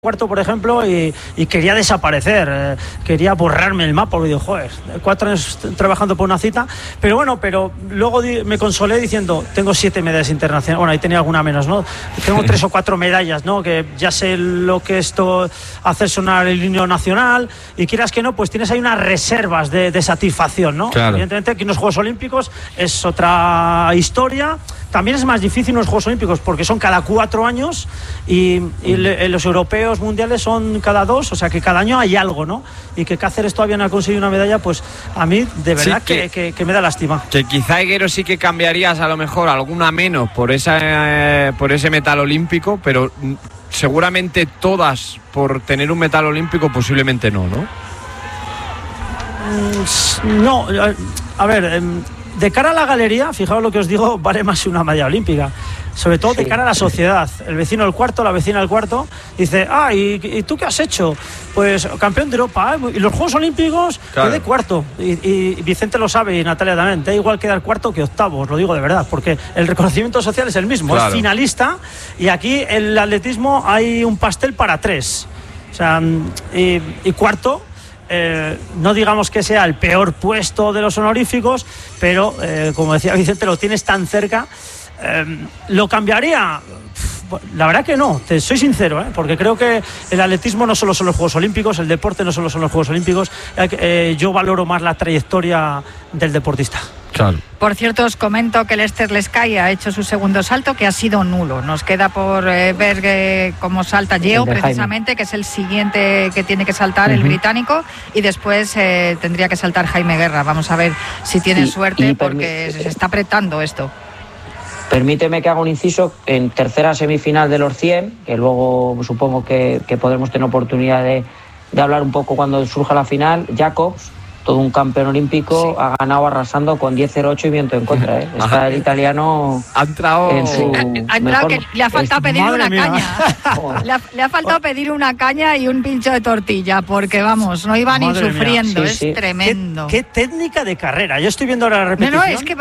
cuarto, por ejemplo, y quería desaparecer, quería borrarme el mapa, porque digo, joder, 4 años trabajando por una cita, pero bueno, pero luego me consolé diciendo, tengo 7 medallas internacionales, bueno, ahí tenía alguna menos, ¿no? Tengo 3 o 4 medallas, ¿no? Que ya sé lo que esto hacer sonar el himno nacional, y quieras que no, pues tienes ahí unas reservas de satisfacción, ¿no? Claro. Evidentemente que unos Juegos Olímpicos es otra historia. También es más difícil unos Juegos Olímpicos porque son cada 4 años y los europeos mundiales son cada 2, o sea que cada año hay algo, ¿no? Y que Cáceres todavía no ha conseguido una medalla, pues a mí de verdad sí que me da lástima. Que quizá, Higuero, sí que cambiarías a lo mejor alguna menos por ese metal olímpico, pero seguramente todas por tener un metal olímpico posiblemente no, ¿no? No, a ver... De cara a la galería, fijaos lo que os digo, vale más una medalla olímpica. Sobre todo de cara a la sociedad. El vecino del cuarto, la vecina del cuarto, dice, ¿y tú qué has hecho? Pues campeón de Europa, y los Juegos Olímpicos, claro, quedé cuarto. Y Vicente lo sabe, y Natalia también. Da igual quedar cuarto que octavo, os lo digo de verdad, porque el reconocimiento social es el mismo, claro. Es finalista, y aquí en el atletismo hay un pastel para 3. O sea, y cuarto... no digamos que sea el peor puesto de los honoríficos, pero como decía Vicente, lo tienes tan cerca. ¿Lo cambiaría? La verdad que no, te soy sincero, porque creo que el atletismo no solo son los Juegos Olímpicos, el deporte no solo son los Juegos Olímpicos. Yo valoro más la trayectoria del deportista. Claro. Por cierto, os comento que el Ester Leskay ha hecho su segundo salto, que ha sido nulo. Nos queda por ver cómo salta Yeo, precisamente, que es el siguiente que tiene que saltar, el británico, y después tendría que saltar Jaime Guerra. Vamos a ver si tiene suerte, porque se está apretando esto. Permíteme que haga un inciso en tercera semifinal de los 100, que luego supongo que podremos tener oportunidad de hablar un poco cuando surja la final. Jacobs, todo un campeón olímpico, sí, ha ganado arrasando con 10.08 y viento en contra. Está el italiano. Ha entrado en su que le ha faltado pedir una caña. Le ha faltado pedir una caña y un pincho de tortilla, porque vamos, no iba ni sufriendo. Sí, es tremendo. ¿Qué técnica de carrera? Yo estoy viendo ahora la repetición. No, es que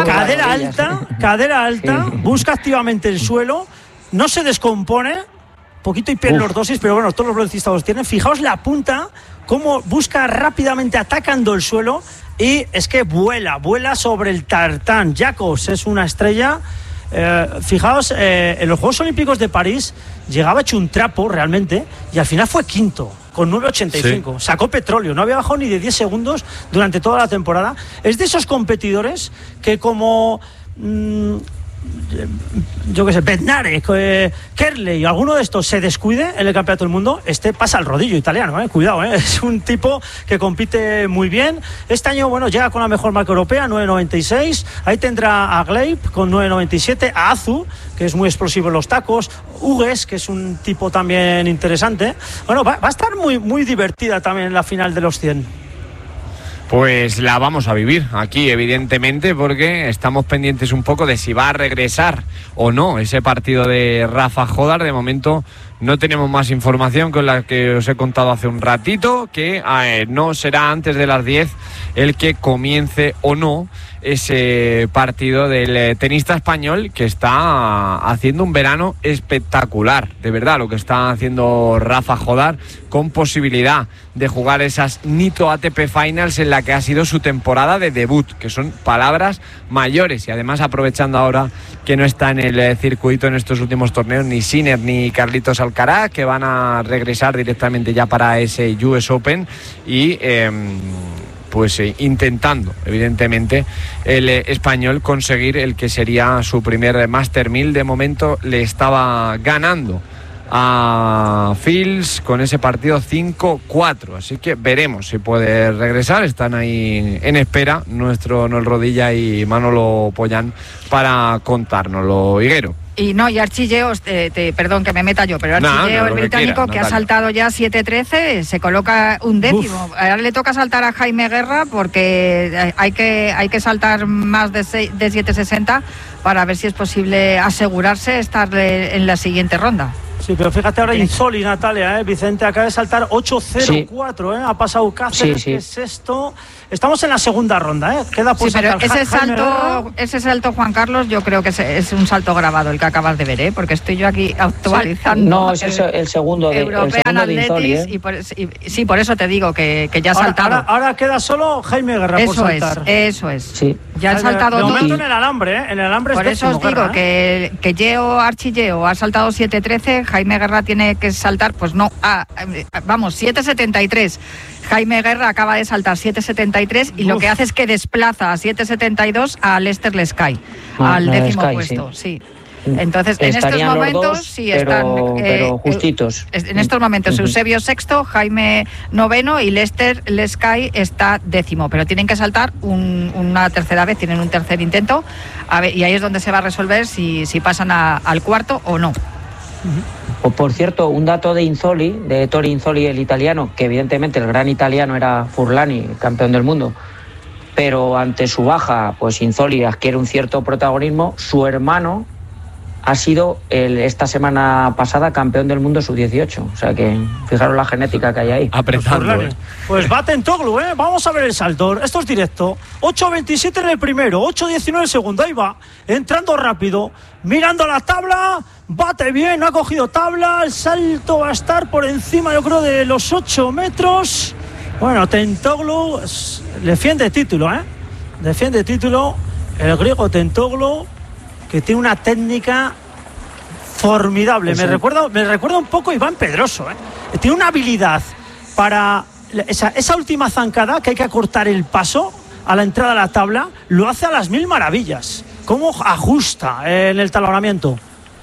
cadera alta, sí, busca activamente el suelo, no se descompone, poquito hiperlordosis, pero bueno, todos los velocistas los tienen. Fijaos la punta, cómo busca rápidamente atacando el suelo, y es que vuela sobre el tartán. Jacobs es una estrella. Fijaos, en los Juegos Olímpicos de París llegaba hecho un trapo realmente, y al final fue quinto con 9.85, sí, sacó petróleo, no había bajado ni de 10 segundos durante toda la temporada. Es de esos competidores que como... yo qué sé, Bednarek, Kerley, alguno de estos se descuide en el Campeonato del Mundo, pasa al rodillo italiano, cuidado, es un tipo que compite muy bien. Este año, bueno, llega con la mejor marca europea, 9.96, ahí tendrá a Gleib con 9.97, a Azu, que es muy explosivo en los tacos, Hugues, que es un tipo también interesante. Bueno, va a estar muy, muy divertida también la final de los 100. Pues la vamos a vivir aquí, evidentemente, porque estamos pendientes un poco de si va a regresar o no ese partido de Rafa Jodar. De momento no tenemos más información con la que os he contado hace un ratito, que no será antes de las 10 el que comience o no ese partido del tenista español, que está haciendo un verano espectacular, de verdad, lo que está haciendo Rafa Jodar, con posibilidad de jugar esas Nitto ATP Finals en la que ha sido su temporada de debut, que son palabras mayores, y además aprovechando ahora que no está en el circuito en estos últimos torneos ni Sinner ni Carlitos Alcaraz, que van a regresar directamente ya para ese US Open, y intentando, evidentemente, el español conseguir el que sería su primer Master 1000. De momento le estaba ganando a Fils con ese partido 5-4, así que veremos si puede regresar. Están ahí en espera nuestro Noel Rodilla y Manolo Pollán para contárnoslo, Higuero. Y Archie Yeo, perdón que me meta yo, pero Archie Yeo, el británico, que ha saltado ya 7.13, se coloca un décimo. Ahora le toca saltar a Jaime Guerra, porque hay que saltar más de 7.60 para ver si es posible asegurarse estar en la siguiente ronda. Sí, pero fíjate ahora Insoli, Natalia, Vicente acaba de saltar 8.04, ha pasado Cáceres, que es sexto. Estamos en la segunda ronda, queda por pero ese salto, Juan Carlos, yo creo que es un salto grabado el que acabas de ver, porque estoy yo aquí actualizando. No, es el segundo de Insoli, sí, por eso te digo que ya ha saltado. Ahora queda solo Jaime Guerra por saltar. Eso es. Sí. Ya ha saltado todo. De momento en el alambre, en el alambre. Por eso os digo que Archi Yeo ha saltado 7.13, Jaime Guerra tiene que saltar, pues no, 7.73. Jaime Guerra acaba de saltar 7.73 y lo que hace es que desplaza a 7.72 a Lester Lescay, al 10º puesto, sí. Entonces, en estos momentos sí están pero justitos. En estos momentos Eusebio sexto, Jaime noveno y Lester Lescay está 10º, pero tienen que saltar una tercera vez, tienen un tercer intento, y ahí es donde se va a resolver si pasan al cuarto o no. Por cierto, un dato de Insoli, de Ettore Insoli, el italiano, que evidentemente el gran italiano era Furlani, campeón del mundo, pero ante su baja, pues Insoli adquiere un cierto protagonismo. Su hermano ha sido esta semana pasada campeón del mundo sub-18, o sea que fijaros la genética que hay ahí. Apretando. Pues va Tentoglou, vamos a ver el salto, esto es directo. 8.27 en el primero, 8.19 en el segundo, ahí va, entrando rápido, mirando la tabla, bate bien, no ha cogido tabla, el salto va a estar por encima, yo creo, de los 8 metros. Bueno, Tentoglou defiende título, defiende título, el griego Tentoglou, que tiene una técnica formidable. Me recuerda un poco a Iván Pedroso, Tiene una habilidad para esa última zancada, que hay que acortar el paso a la entrada de la tabla, lo hace a las mil maravillas. Cómo ajusta en el talonamiento.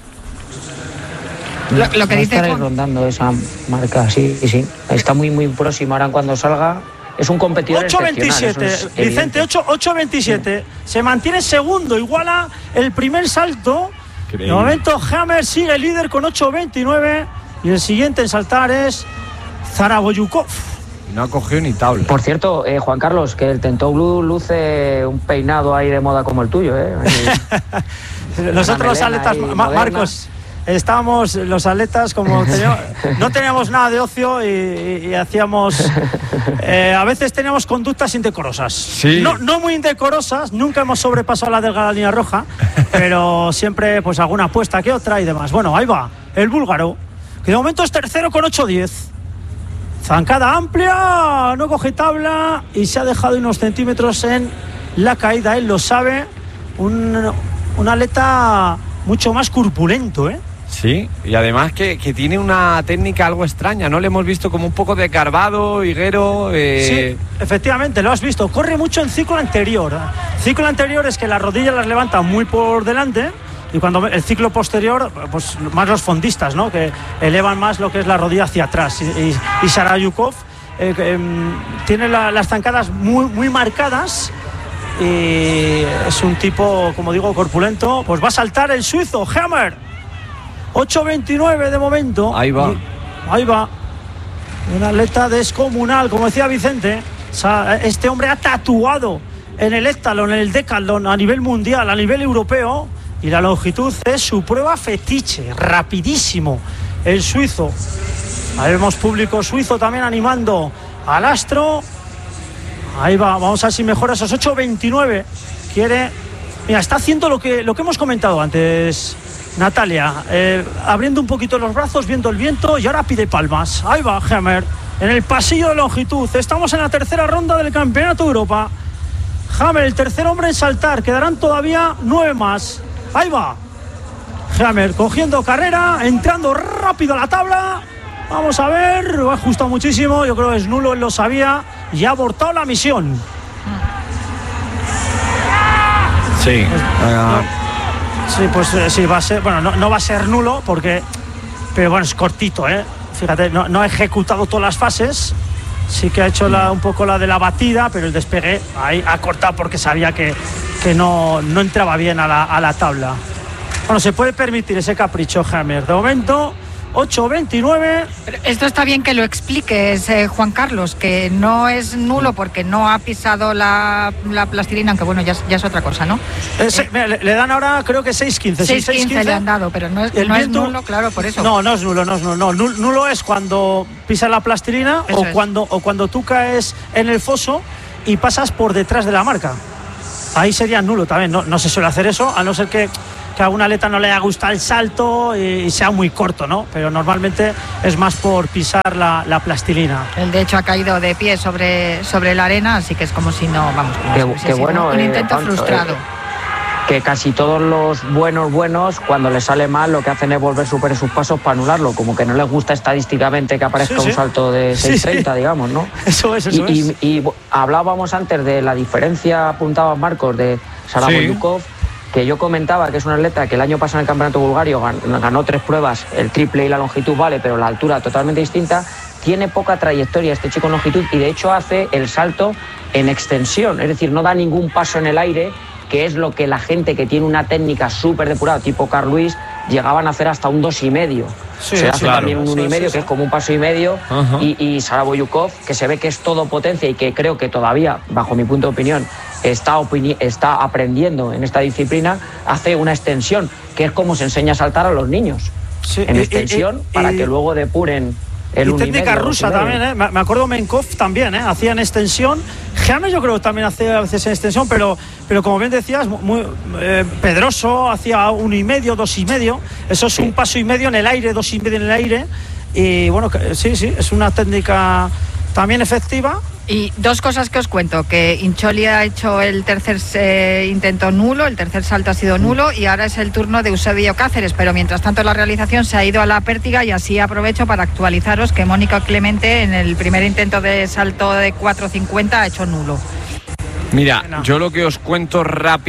Lo que dice Juan, rondando esa marca, sí. Está muy próximo. Ahora cuando salga es un competidor 8.27, Vicente, 8.27. Se mantiene segundo, iguala el primer salto. Increíble. De momento Hammer sigue líder con 8.29 y el siguiente en saltar es Zaragoyukov. No ha cogido ni tabla. Por cierto, Juan Carlos, que el Tentoglou luce un peinado ahí de moda como el tuyo, Nosotros los atletas, Marcos, estábamos los atletas como no teníamos nada de ocio y hacíamos a veces teníamos conductas indecorosas. Sí. No muy indecorosas, nunca hemos sobrepasado la delgada línea roja, pero siempre pues alguna apuesta que otra y demás. Bueno, ahí va el búlgaro, que de momento es tercero con 8.10. Zancada amplia, no coge tabla y se ha dejado unos centímetros en la caída, él lo sabe. Un atleta mucho más corpulento, Sí, y además que tiene una técnica algo extraña, ¿no? Le hemos visto como un poco desgarbado, higuero. Sí, efectivamente, lo has visto. Corre mucho en ciclo anterior. Ciclo anterior es que las rodillas las levanta muy por delante, y cuando el ciclo posterior, pues más los fondistas, ¿no? Que elevan más lo que es la rodilla hacia atrás. Y Zaragoyukov tiene las zancadas muy marcadas. Y es un tipo, como digo, corpulento. Pues va a saltar el suizo, Hammer. 8.29 de momento. Ahí va. Un atleta descomunal, como decía Vicente. Este hombre ha tatuado en el heptatlón, en el decatlón, a nivel mundial, a nivel europeo. Y la longitud es su prueba fetiche. Rapidísimo el suizo. Ahí vemos público suizo también animando al astro. Ahí va, vamos a ver si mejora esos 8.29. Mira, está haciendo lo que hemos comentado antes, Natalia, abriendo un poquito los brazos, viendo el viento, y ahora pide palmas. Ahí va Hammer, en el pasillo de longitud. Estamos en la tercera ronda del Campeonato de Europa. Hammer, el tercer hombre en saltar. Quedarán todavía 9 más. Ahí va Hammer, cogiendo carrera, entrando rápido a la tabla. Vamos a ver, lo ha ajustado muchísimo. Yo creo que es nulo, él lo sabía y ha abortado la misión. Sí. Sí, pues sí, va a ser. Bueno, no va a ser nulo pero bueno, es cortito, Fíjate, no ha ejecutado todas las fases. Sí que ha hecho un poco la de la batida, pero el despegue ahí ha cortado porque sabía que no entraba bien a la tabla. Bueno, se puede permitir ese capricho Hammer. De momento 8.29. Esto está bien que lo expliques, Juan Carlos, que no es nulo porque no ha pisado la plastilina, aunque bueno, ya es otra cosa, ¿no? Le dan ahora, creo que 6.15. 6.15 le han dado, pero no es nulo, claro, por eso. No es nulo. Nulo es cuando pisas la plastilina o cuando tú caes en el foso y pasas por detrás de la marca. Ahí sería nulo también. No se suele hacer eso, a no ser que a un atleta no le haya gustado el salto y sea muy corto, ¿no? Pero normalmente es más por pisar la plastilina. Él de hecho ha caído de pie sobre la arena, así que es como si no, vamos, un intento frustrado. Que casi todos los buenos, cuando les sale mal, lo que hacen es volver super sus pasos para anularlo, como que no les gusta estadísticamente que aparezca un salto de 6.30, digamos, ¿no? Eso es. Y hablábamos antes de la diferencia, apuntaba Marcos, de Saraboyukov, que yo comentaba que es un atleta que el año pasado en el campeonato bulgario ganó 3 pruebas, el triple y la longitud vale, pero la altura totalmente distinta. Tiene poca trayectoria este chico en longitud y de hecho hace el salto en extensión, es decir, no da ningún paso en el aire, que es lo que la gente que tiene una técnica súper depurada, tipo Carl Lewis, llegaban a hacer hasta un 2,5. Se hace también un 1,5, que es como un paso y medio, y Saraboyukov, que se ve que es todo potencia y que creo que todavía, bajo mi punto de opinión, está aprendiendo en esta disciplina, hace una extensión, que es como se enseña a saltar a los niños, en extensión, para que luego depuren el 1,5. Y técnica rusa también, me acuerdo Menkov también, hacía en extensión. James yo creo que también hacía a veces en extensión, pero como bien decías, muy Pedroso hacía 1,5, 2,5. Eso es un paso y medio en el aire, 2,5 en el aire. Y bueno, sí, es una técnica también efectiva. Y 2 cosas que os cuento, que Incholi ha hecho el tercer intento nulo, el tercer salto ha sido nulo y ahora es el turno de Eusebio Cáceres, pero mientras tanto la realización se ha ido a la pértiga y así aprovecho para actualizaros que Mónica Clemente en el primer intento de salto de 4.50 ha hecho nulo. Mira, yo lo que os cuento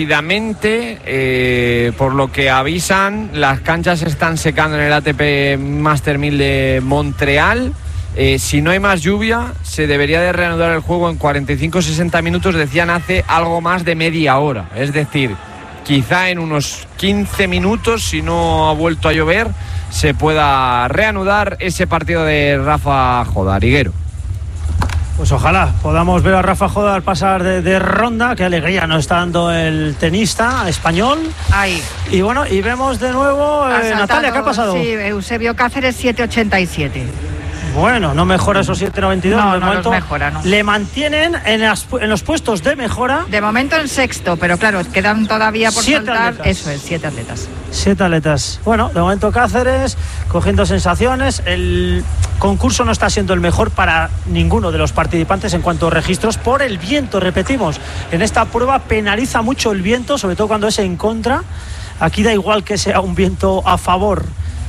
rápidamente, por lo que avisan, las canchas se están secando en el ATP Master 1000 de Montreal. Si no hay más lluvia, se debería de reanudar el juego en 45-60 minutos, decían hace algo más de media hora. Es decir, quizá en unos 15 minutos, si no ha vuelto a llover, se pueda reanudar ese partido de Rafa Jodar. Higuero. Pues ojalá podamos ver a Rafa Jodar pasar de ronda. Qué alegría nos está dando el tenista español. Ahí. Y bueno, y vemos de nuevo, Natalia, ¿qué ha pasado? Sí, Eusebio Cáceres 7.87. Bueno, no mejora esos 7.92. No los mejora, no. Le mantienen en los puestos de mejora. De momento en sexto, pero claro, quedan todavía por 7 saltar. atletas. Eso es, 7 atletas. 7 atletas. Bueno, de momento Cáceres cogiendo sensaciones. El concurso no está siendo el mejor para ninguno de los participantes en cuanto a registros por el viento, repetimos. En esta prueba penaliza mucho el viento, sobre todo cuando es en contra. Aquí da igual que sea un viento a favor.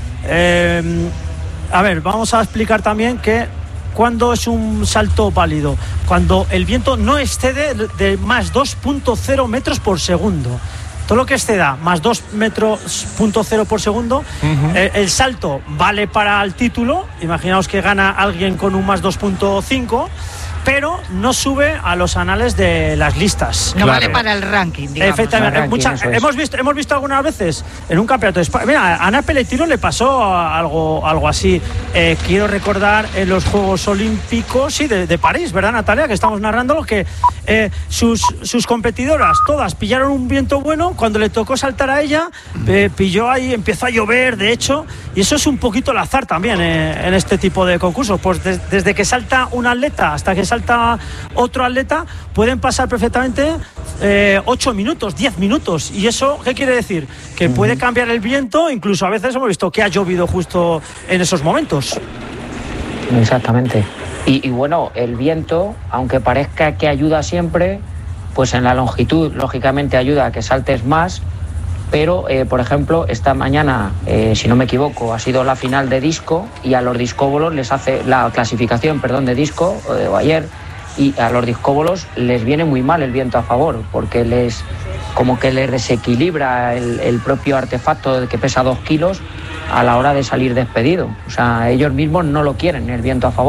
A ver, vamos a explicar también que cuando es un salto válido, cuando el viento no excede de más 2.0 metros por segundo. Todo lo que exceda más 2.0 metros por segundo, el salto vale para el título. Imaginaos que gana alguien con un más 2.5, pero no sube a los anales de las listas. No vale para el ranking, digamos. Efectivamente. Hemos visto algunas veces en un campeonato de España. Mira, a Ana Pelletino le pasó algo así. Quiero recordar en los Juegos Olímpicos, de París, ¿verdad, Natalia? Que estamos narrando que sus competidoras todas pillaron un viento bueno. Cuando le tocó saltar a ella, pilló ahí, empezó a llover, de hecho, y eso es un poquito el azar también en este tipo de concursos. Pues desde que salta un atleta hasta que salta otro atleta, pueden pasar perfectamente 8 minutos, 10 minutos. ¿Y eso qué quiere decir? Que puede cambiar el viento, incluso a veces hemos visto que ha llovido justo en esos momentos. Exactamente. Y bueno, el viento, aunque parezca que ayuda siempre, pues en la longitud, lógicamente ayuda a que saltes más. Pero, por ejemplo, esta mañana, si no me equivoco, ha sido la final de disco y a los discóbolos les hace la clasificación, de disco, o ayer, y a los discóbolos les viene muy mal el viento a favor, porque les desequilibra el propio artefacto que pesa 2 kilos a la hora de salir despedido. O sea, ellos mismos no lo quieren, el viento a favor.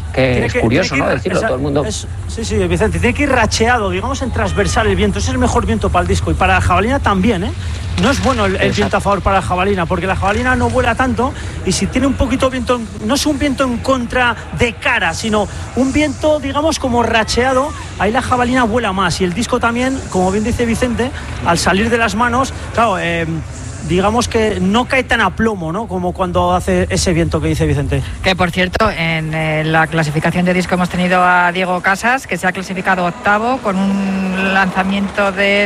que es curioso, ¿no? Decirlo, todo el mundo. Sí, Vicente, tiene que ir racheado, digamos, en transversal el viento. Ese es el mejor viento para el disco y para la jabalina también, ¿eh? No es bueno el viento a favor para la jabalina, porque la jabalina no vuela tanto y si tiene un poquito de viento, no es un viento en contra de cara, sino un viento, digamos, como racheado, ahí la jabalina vuela más y el disco también, como bien dice Vicente, al salir de las manos, claro, digamos que no cae tan a plomo, ¿no? Como cuando hace ese viento que dice Vicente. Que por cierto, en la clasificación de disco hemos tenido a Diego Casas, que se ha clasificado octavo con un lanzamiento de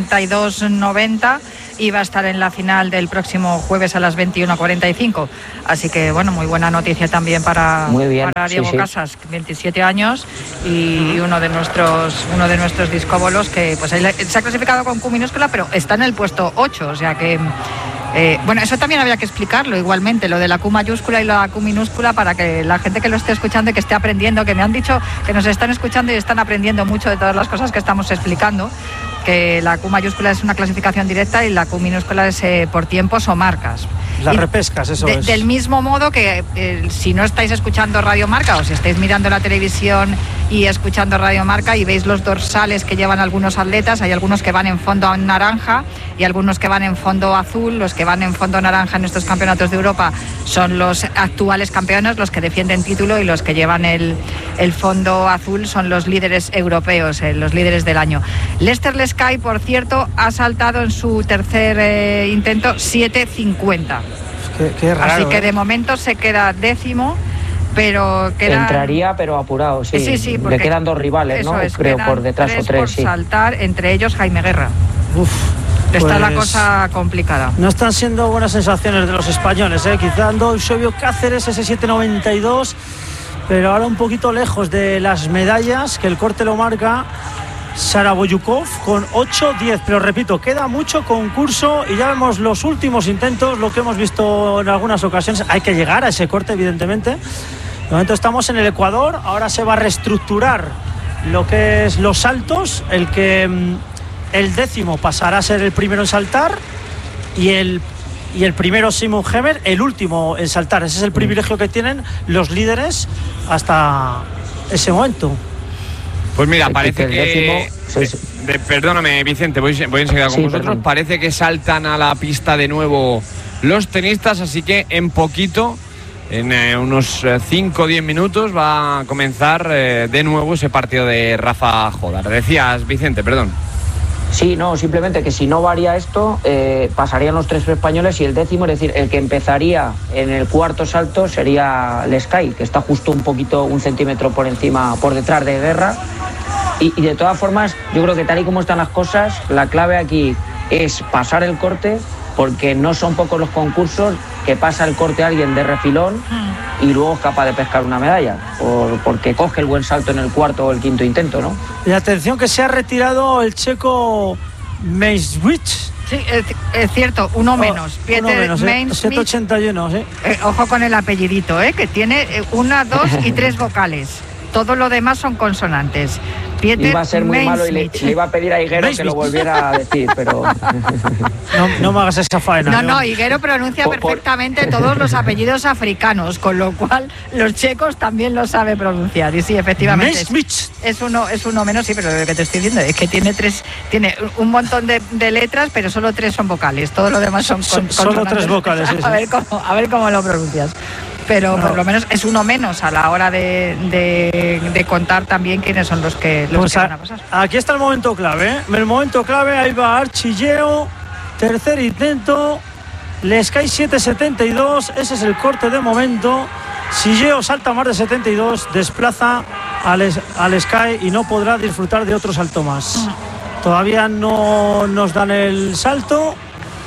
62.90 y va a estar en la final del próximo jueves a las 21:45. Así que bueno, muy buena noticia también para Diego Casas, 27 años y uno de nuestros discóbolos que pues se ha clasificado con Q minúscula, pero está en el puesto 8, o sea que bueno, eso también había que explicarlo igualmente, lo de la Q mayúscula y la Q minúscula, para que la gente que lo esté escuchando y que esté aprendiendo, que me han dicho que nos están escuchando y están aprendiendo mucho de todas las cosas que estamos explicando, que la Q mayúscula es una clasificación directa y la Q minúscula es por tiempos o marcas. Las repescas, eso es. Del mismo modo que si no estáis escuchando Radio Marca o si estáis mirando la televisión y escuchando Radio Marca y veis los dorsales que llevan algunos atletas, hay algunos que van en fondo naranja y algunos que van en fondo azul. Los que van en fondo naranja en estos campeonatos de Europa son los actuales campeones, los que defienden título, y los que llevan el fondo azul son los líderes europeos, los líderes del año. Lester Lescay, por cierto, ha saltado en su tercer intento 7.50. Qué raro, así que de momento se queda décimo, pero entraría pero apurado, sí. Sí, le quedan dos rivales, ¿no? Creo por detrás o tres, por saltar, entre ellos Jaime Guerra. Está pues la cosa complicada. No están siendo buenas sensaciones de los españoles, ¿eh? Quizá Eusebio Cáceres, ese 7.92, pero ahora un poquito lejos de las medallas, que el corte lo marca Sara Boyukov con 8.10, pero repito, queda mucho concurso y ya vemos los últimos intentos, lo que hemos visto en algunas ocasiones. Hay que llegar a ese corte, evidentemente. De momento estamos en el Ecuador, ahora se va a reestructurar lo que es los saltos, el décimo pasará a ser el primero en saltar y el primero Simon Hemer, el último en saltar. Ese es el privilegio que tienen los líderes hasta ese momento. Pues mira, parece que... Perdóname, Vicente, voy enseguida con vosotros. Perdón. Parece que saltan a la pista de nuevo los tenistas, así que en poquito, en unos 5 o 10 minutos, va a comenzar de nuevo ese partido de Rafa Jodar. Decías, Vicente, perdón. Sí, no, simplemente que si no varía esto, pasarían los tres españoles y el décimo, es decir, el que empezaría en el cuarto salto sería Lescay, que está justo un centímetro por detrás de Guerra. Y de todas formas, yo creo que tal y como están las cosas, la clave aquí es pasar el corte, porque no son pocos los concursos que pasa el corte a alguien de refilón y luego es capaz de pescar una medalla, porque coge el buen salto en el cuarto o el quinto intento, ¿no? Y atención que se ha retirado el checo Meiswich. Sí, es cierto, uno menos. Pieter Meiswich, 781, sí. Ojo con el apellidito, que tiene 1, 2 y 3 vocales. Todo lo demás son consonantes. Pieter iba a ser muy malo y le iba a pedir a Higuero que lo volviera a decir, pero... No me hagas esa faena. No, Higuero pronuncia perfectamente todos los apellidos africanos, con lo cual los checos también lo sabe pronunciar. Y sí, efectivamente, es uno menos, sí, pero lo que te estoy diciendo es que tiene un montón de letras, pero solo 3 son vocales. Todo lo demás son consonantes. Solo 3 vocales, sí. A ver cómo lo pronuncias. Pero por lo menos es uno menos a la hora de contar también quiénes son los que van a pasar. Aquí está el momento clave, ¿eh? El momento clave, ahí va Archie Yeo, tercer intento, Lescay 7.72, ese es el corte de momento. Si Yeo salta más de 72, desplaza a Lescay y no podrá disfrutar de otro salto más. Todavía no nos dan el salto.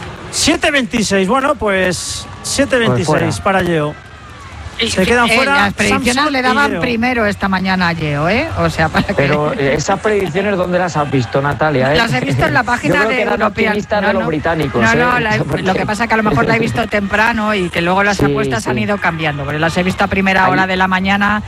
7.26, bueno, pues 7.26 para Yeo. Se quedan fuera. Las predicciones Samson le daban primero esta mañana a Yeo, O sea, para pero esas predicciones, ¿dónde las has visto, Natalia? Las he visto en la página de European. De los británicos. Lo que pasa es que a lo mejor la he visto temprano y que luego las apuestas han ido cambiando, pero las he visto a primera hora de la mañana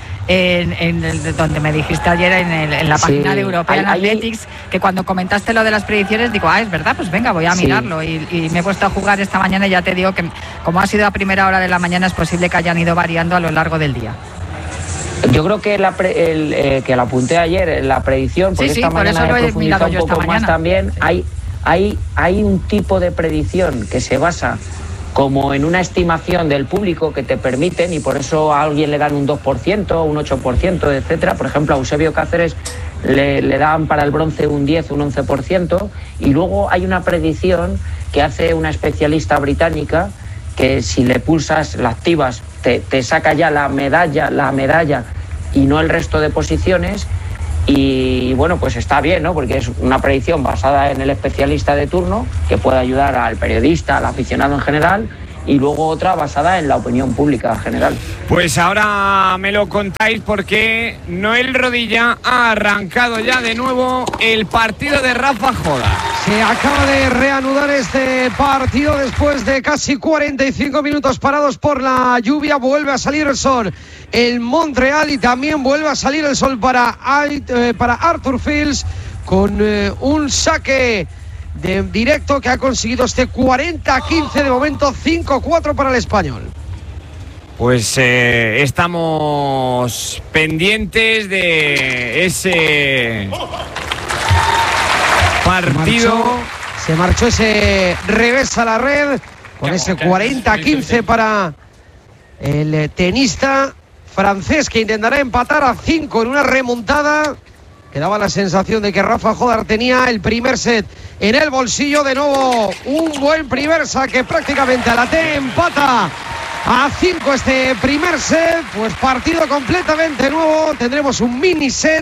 donde me dijiste ayer en la página de European Athletics, que cuando comentaste lo de las predicciones digo, es verdad, pues venga, voy a mirarlo y me he puesto a jugar esta mañana y ya te digo que como ha sido a primera hora de la mañana es posible que hayan ido variando a lo largo del día. Yo creo que que la apunté ayer, la predicción, porque esta mañana he profundizado un poco más también. Hay un tipo de predicción que se basa como en una estimación del público que te permiten, y por eso a alguien le dan un 2%, un 8%, etcétera. Por ejemplo, a Eusebio Cáceres le dan para el bronce un 10, un 11%, y luego hay una predicción que hace una especialista británica que si le pulsas, la activas, te saca ya la medalla y no el resto de posiciones. Y bueno, pues está bien, ¿no? Porque es una predicción basada en el especialista de turno que puede ayudar al periodista, al aficionado en general, y luego otra basada en la opinión pública en general. Pues ahora me lo contáis, porque Noel Rodilla ha arrancado ya de nuevo el partido de Rafa Jodar. Se acaba de reanudar este partido después de casi 45 minutos parados por la lluvia. Vuelve a salir el sol en Montreal y también vuelve a salir el sol para Arthur Fields, con un saque de directo que ha conseguido este 40-15, de momento 5-4 para el español. Pues estamos pendientes de ese partido. Se marchó ese revés a la red con ese 40-15 para el tenista francés, que intentará empatar a 5 en una remontada. Que daba la sensación de que Rafa Jodar tenía el primer set en el bolsillo. De nuevo un buen primer saque, prácticamente a la T, empata a 5 este primer set. Pues partido completamente nuevo. Tendremos un mini set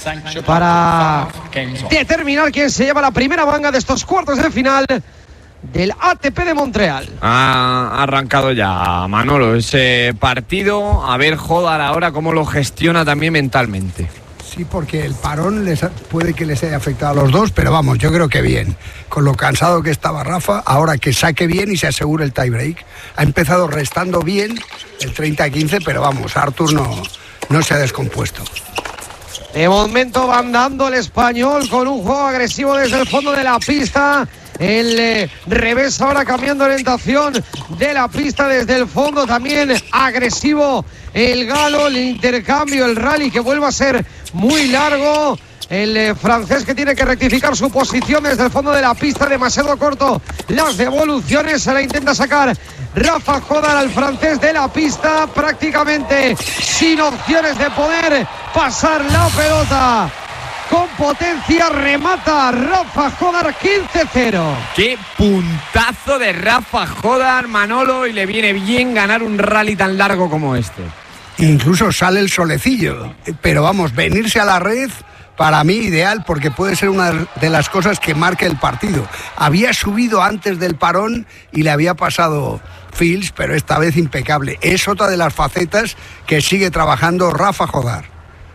para determinar quién se lleva la primera manga de estos cuartos de final del ATP de Montreal. Ha arrancado ya, Manolo, ese partido. A ver Jodar ahora cómo lo gestiona también mentalmente. Sí, porque el parón puede que les haya afectado a los dos, pero vamos, yo creo que bien. Con lo cansado que estaba Rafa, ahora que saque bien y se asegure el tiebreak. Ha empezado restando bien el 30-15, pero vamos, Arthur no se ha descompuesto. De momento van dando el español con un juego agresivo desde el fondo de la pista. El revés ahora cambiando orientación de la pista desde el fondo, también agresivo el galo, el intercambio, el rally que vuelve a ser muy largo. El francés que tiene que rectificar su posición desde el fondo de la pista, demasiado corto las devoluciones, se la intenta sacar Rafa Jodar al francés de la pista, prácticamente sin opciones de poder pasar la pelota. Con potencia remata Rafa Jodar, 15-0. Qué puntazo de Rafa Jodar, Manolo, y le viene bien ganar un rally tan largo como este. Incluso sale el solecillo, pero vamos, venirse a la red para mí ideal, porque puede ser una de las cosas que marque el partido. Había subido antes del parón y le había pasado Fields, pero esta vez impecable. Es otra de las facetas que sigue trabajando Rafa Jodar.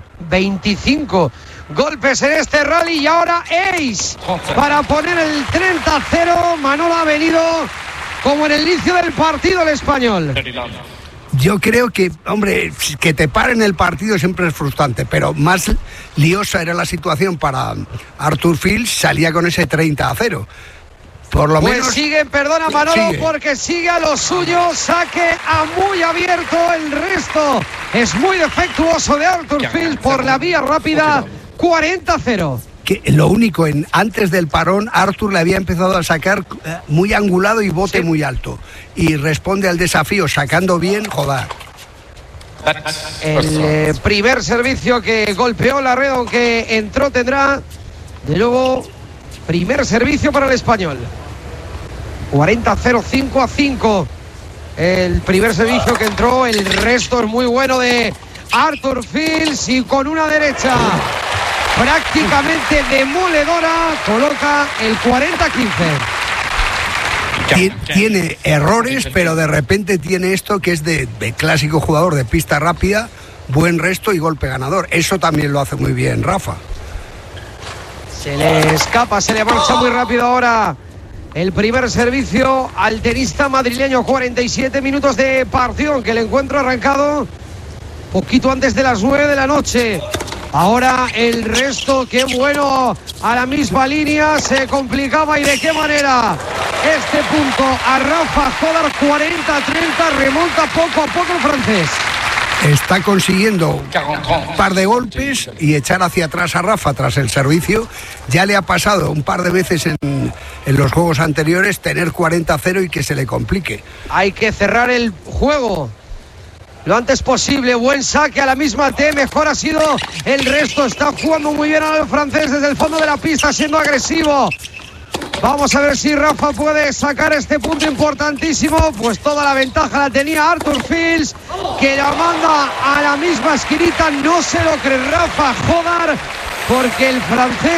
25 golpes en este rally y ahora ace para poner el 30-0. Manolo, ha venido como en el inicio del partido el español. Yo creo que, hombre, que te paren el partido siempre es frustrante, pero más liosa era la situación para Arthur Fields, salía con ese 30-0. Por lo menos sigue, perdona Manolo, sigue. Porque sigue a lo suyo, saque a muy abierto, el resto es muy defectuoso de Arthur Fields por la vía rápida, 40-0. Que lo único, antes del parón, Arthur le había empezado a sacar muy angulado y bote muy alto. Y responde al desafío sacando bien Jodar. El primer servicio que golpeó la red, aunque entró, tendrá de nuevo primer servicio para el español. 40-0, 5-5. El primer servicio que entró, el resto es muy bueno de Arthur Fields, y con una derecha prácticamente demoledora coloca el 40-15. Tiene errores, pero de repente tiene esto que es de clásico jugador de pista rápida, buen resto y golpe ganador. Eso también lo hace muy bien Rafa. Se le escapa, se le marcha muy rápido ahora el primer servicio al tenista madrileño. 47 minutos de partido, aunque el encuentro ha arrancado poquito antes de las 9 de la noche. Ahora el resto, qué bueno, a la misma línea, se complicaba, y de qué manera. Este punto a Rafa Jodar, 40-30, remonta poco a poco el francés. está consiguiendo un par de golpes y echar hacia atrás a Rafa tras el servicio. Ya le ha pasado un par de veces en los juegos anteriores tener 40-0 y que se le complique. Hay que cerrar el juego lo antes posible. Buen saque a la misma T, mejor ha sido el resto. Está jugando muy bien al francés desde el fondo de la pista, siendo agresivo. Vamos a ver si Rafa puede sacar este punto importantísimo. Pues toda la ventaja la tenía Arthur Fils, que la manda a la misma esquinita. No se lo cree Rafa Jodar, porque el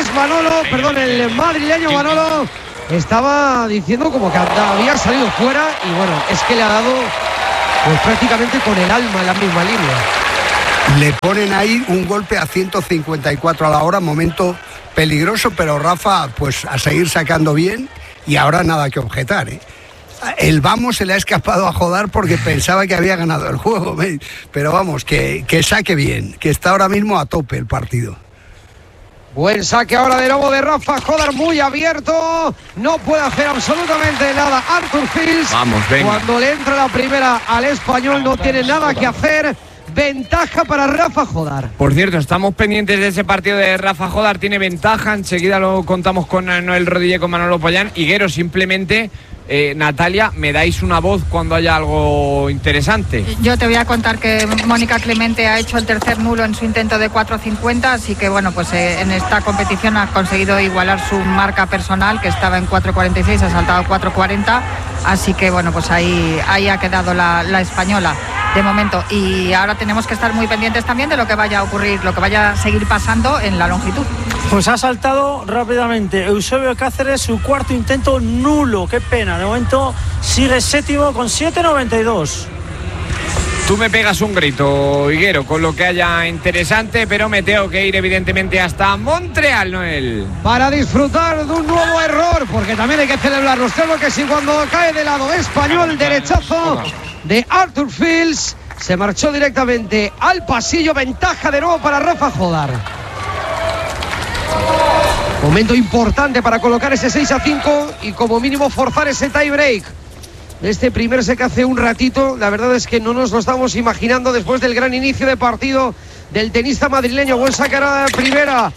el madrileño Manolo estaba diciendo como que había salido fuera. Y bueno, es que le ha dado pues prácticamente con el alma en la misma línea. Le ponen ahí un golpe a 154 a la hora, momento peligroso, pero Rafa pues a seguir sacando bien y ahora nada que objetar, ¿eh? El vamos se le ha escapado a Jodar porque pensaba que había ganado el juego, pero vamos, que saque bien, que está ahora mismo a tope el partido. Buen saque ahora de nuevo de Rafa Jodar, muy abierto, no puede hacer absolutamente nada Arthur Fils. Vamos, venga. Cuando le entra la primera al español no tiene nada que hacer. Ventaja para Rafa Jodar. Por cierto, estamos pendientes de ese partido de Rafa Jodar. Tiene ventaja. Enseguida lo contamos con Noel Rodríguez, con Manolo Payán. Higuero, simplemente, Natalia, me dais una voz cuando haya algo interesante. Yo te voy a contar que Mónica Clemente ha hecho el tercer nulo en su intento de 4.50, así que bueno, pues en esta competición ha conseguido igualar su marca personal, que estaba en 4.46, ha saltado 4.40, así que bueno, pues ahí ha quedado la española de momento. Y ahora tenemos que estar muy pendientes también de lo que vaya a ocurrir, lo que vaya a seguir pasando en la longitud. Pues ha saltado rápidamente Eusebio Cáceres, su cuarto intento nulo. Qué pena, de momento sigue séptimo con 7.92. Tú me pegas un grito, Higuero, con lo que haya interesante, pero me tengo que ir evidentemente hasta Montreal, Noel. Para disfrutar de un nuevo error, porque también hay que celebrarlo. Claro que sí, cuando cae de lado español, derechazo de Arthur Fils, se marchó directamente al pasillo. Ventaja de nuevo para Rafa Jodar. Momento importante para colocar ese 6-5 y como mínimo forzar ese tie break. Este primer set que hace un ratito, la verdad es que no nos lo estamos imaginando después del gran inicio de partido del tenista madrileño. Buen saque a la primera.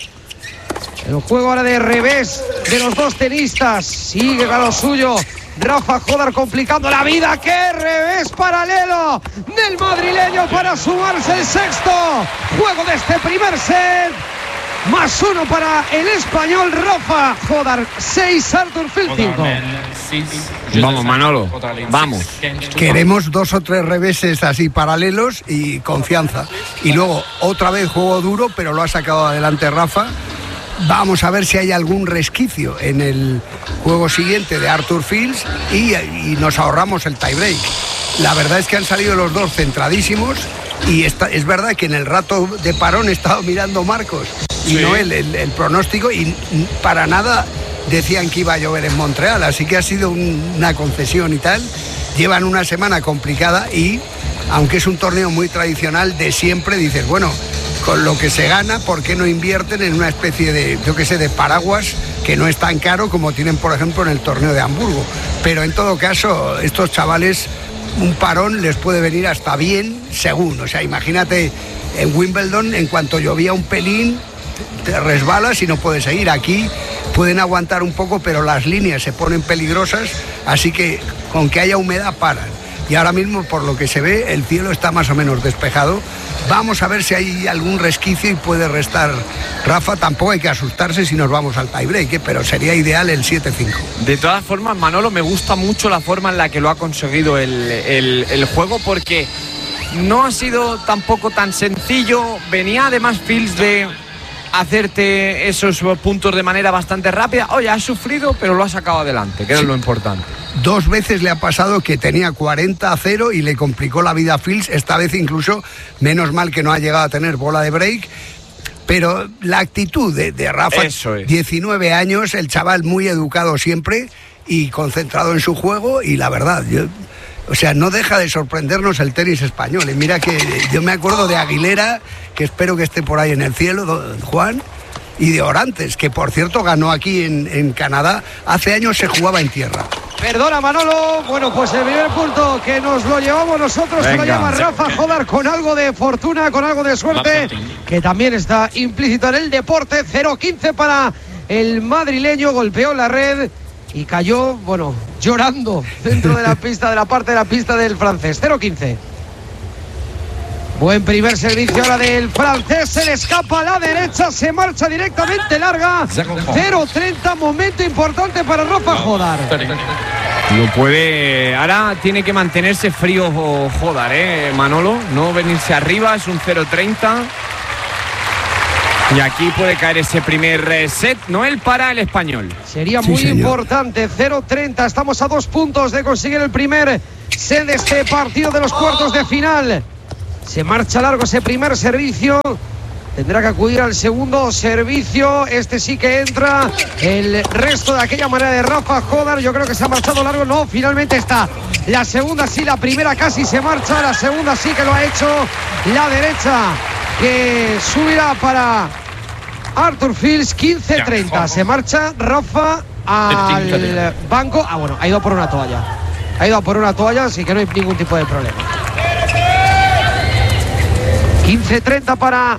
El juego ahora de revés de los dos tenistas. Sigue a lo suyo Rafa Jodar, complicando la vida. ¡Qué revés paralelo del madrileño para sumarse el sexto juego de este primer set! +1 para el español Rafa Jodar. 6, Arthur Fils 5. Vamos, Manolo, vamos. Queremos 2 o 3 reveses así paralelos y confianza. Y luego otra vez juego duro, pero lo ha sacado adelante Rafa. Vamos a ver si hay algún resquicio en el juego siguiente de Arthur Fils y nos ahorramos el tiebreak. La verdad es que han salido los dos centradísimos y es verdad que en el rato de parón he estado mirando Marcos y Noel el pronóstico y para nada decían que iba a llover en Montreal, así que ha sido una concesión y tal. Llevan una semana complicada y aunque es un torneo muy tradicional de siempre, dices, bueno, con lo que se gana, ¿por qué no invierten en una especie de, yo qué sé, de paraguas que no es tan caro como tienen, por ejemplo, en el torneo de Hamburgo? Pero en todo caso, estos chavales, un parón les puede venir hasta bien, según. O sea, imagínate en Wimbledon, en cuanto llovía un pelín, te resbalas y no puedes seguir. Aquí pueden aguantar un poco, pero las líneas se ponen peligrosas, así que con que haya humedad paran. Y ahora mismo, por lo que se ve, el cielo está más o menos despejado. Vamos a ver si hay algún resquicio y puede restar Rafa. Tampoco hay que asustarse si nos vamos al tiebreak, pero sería ideal el 7-5. De todas formas, Manolo, me gusta mucho la forma en la que lo ha conseguido el juego, porque no ha sido tampoco tan sencillo. Venía además Fils de hacerte esos puntos de manera bastante rápida. Oye, ha sufrido, pero lo ha sacado adelante, que es lo importante. 2 veces le ha pasado que tenía 40-0 y le complicó la vida a Fils. Esta vez incluso, menos mal que no ha llegado a tener bola de break. Pero la actitud de Rafa, 19 años, el chaval muy educado siempre y concentrado en su juego. Y la verdad, o sea, no deja de sorprendernos el tenis español. Y mira que yo me acuerdo de Aguilera, que espero que esté por ahí en el cielo, Juan, y de Orantes, que por cierto ganó aquí en Canadá. Hace años se jugaba en tierra. Perdona, Manolo. Bueno, pues el primer punto que nos lo llevamos nosotros, se lo llama Rafa Jodar, con algo de fortuna, con algo de suerte, que también está implícito en el deporte. 0-15 para el madrileño, golpeó la red y cayó, bueno, llorando dentro de la pista, de la parte de la pista del francés. 0-15. Buen primer servicio ahora del francés, se le escapa a la derecha, se marcha directamente larga. 0-30, momento importante para Rafa Jodar. No puede, ahora tiene que mantenerse frío Jodar, Manolo, no venirse arriba, es un 0-30. Y aquí puede caer ese primer set, Noel, para el español. Sería muy importante, 0-30, estamos a 2 puntos de conseguir el primer set de este partido de los cuartos de final. Se marcha largo ese primer servicio. Tendrá que acudir al segundo servicio. Este sí que entra. El resto de aquella manera de Rafa Jodar. Yo creo que se ha marchado largo. No, finalmente está. La segunda sí, la primera casi se marcha. La segunda sí que lo ha hecho. La derecha que subirá para Arthur Fils. 15-30. Se marcha Rafa al banco. Ah, bueno, ha ido por una toalla. Ha ido por una toalla, así que no hay ningún tipo de problema. 15-30 para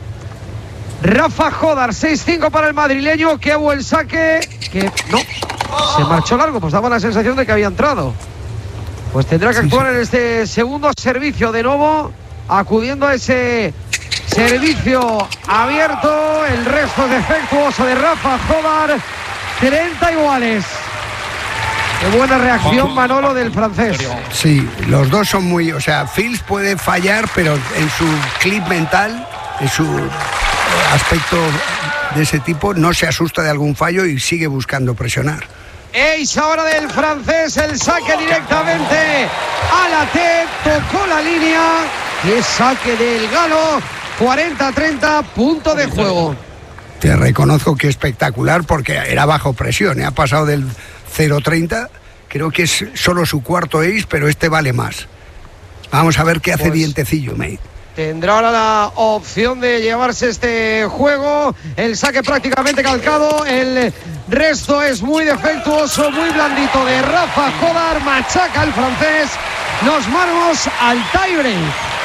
Rafa Jodar, 6-5 para el madrileño. Qué buen saque, que no, se marchó largo, pues daba la sensación de que había entrado. Pues tendrá que actuar en este segundo servicio de nuevo, acudiendo a ese servicio abierto. El resto defectuoso de Rafa Jodar, 30 iguales. Qué buena reacción, Manolo, del francés. Sí, los dos son muy... O sea, Fils puede fallar, pero en su clip mental, en su aspecto de ese tipo, no se asusta de algún fallo y sigue buscando presionar. Ace ahora del francés, el saque directamente a la T, tocó la línea. Y es saque del galo, 40-30, punto de juego. Te reconozco que espectacular porque era bajo presión, ha pasado del 0-30, creo que es solo su cuarto ace, pero este vale más. Vamos a ver qué hace Dientecillo, mate. Tendrá ahora la opción de llevarse este juego. El saque prácticamente calcado. El resto es muy defectuoso, muy blandito de Rafa Jodar. Machaca el francés. Nos vamos al tiebreak.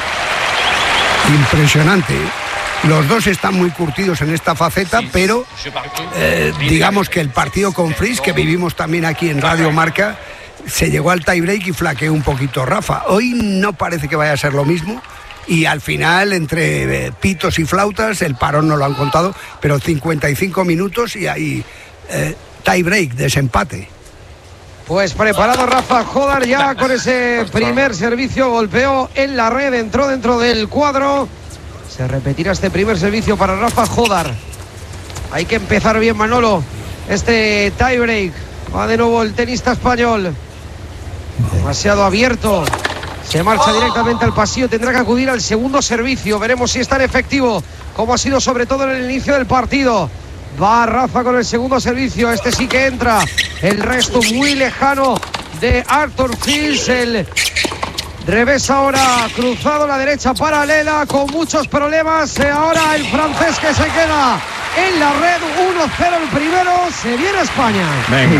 Impresionante. Los dos están muy curtidos en esta faceta, pero digamos que el partido con Fils, que vivimos también aquí en Radio Marca, se llegó al tiebreak y flaqueó un poquito Rafa. Hoy no parece que vaya a ser lo mismo. Y al final, entre pitos y flautas, el parón no lo han contado, pero 55 minutos y ahí tiebreak, desempate. Pues preparado Rafa Jodar ya con ese primer servicio, golpeó en la red, entró dentro del cuadro. Se repetirá este primer servicio para Rafa Jodar. Hay que empezar bien, Manolo, este tiebreak. Va de nuevo el tenista español. Demasiado abierto. Se marcha directamente al pasillo, tendrá que acudir al segundo servicio. Veremos si es tan efectivo como ha sido sobre todo en el inicio del partido. Va Rafa con el segundo servicio, este sí que entra. El resto muy lejano de Arthur Fils. El revés ahora cruzado, la derecha paralela con muchos problemas. Ahora el francés que se queda en la red. 1-0 el primero, se viene España. Venga.